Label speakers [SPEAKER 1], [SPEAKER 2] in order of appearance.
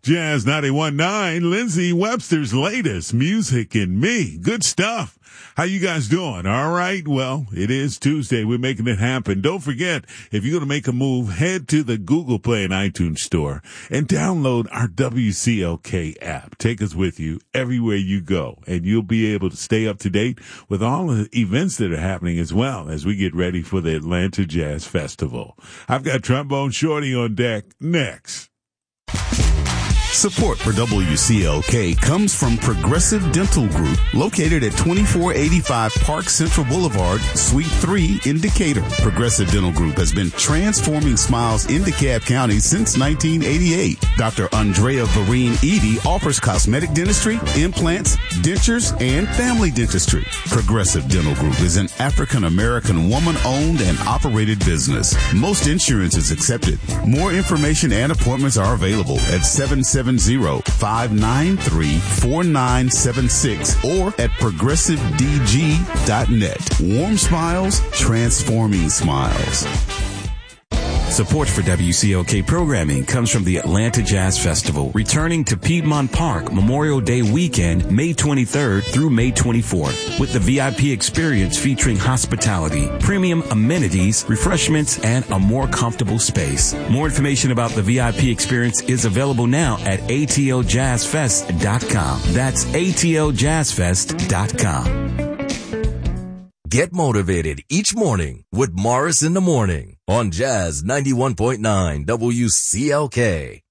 [SPEAKER 1] Jazz 91.9, Lindsey Webster's latest Music and Me. Good stuff. How you guys doing? All right. Well, it is Tuesday. We're making it happen. Don't forget, if you're going to make a move, head to the Google Play and iTunes store and download our WCLK app. Take us with you everywhere you go, and you'll be able to stay up to date with all the events that are happening as well as we get ready for the Atlanta Jazz Festival. I've got Trombone Shorty on deck next.
[SPEAKER 2] Support for WCLK comes from Progressive Dental Group, located at 2485 Park Central Boulevard, Suite 3 in Decatur. Progressive Dental Group has been transforming smiles in DeKalb County since 1988. Dr. Andrea Vereen Edie offers cosmetic dentistry, implants, dentures, and family dentistry. Progressive Dental Group is an African-American woman-owned and operated business. Most insurance is accepted. More information and appointments are available at 770-593-4976 or at progressivedg.net. Warm smiles, transforming smiles.
[SPEAKER 3] Support for WCLK programming comes from the Atlanta Jazz Festival, returning to Piedmont Park Memorial Day weekend, May 23rd through May 24th, with the VIP experience featuring hospitality, premium amenities, refreshments, and a more comfortable space. More information about the VIP experience is available now at atljazfest.com. That's atljazfest.com.
[SPEAKER 4] Get motivated each morning with Morris in the Morning on Jazz 91.9 WCLK.